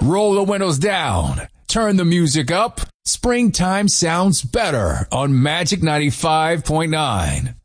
Roll the windows down. Turn the music up. Springtime sounds better on Magic 95.9.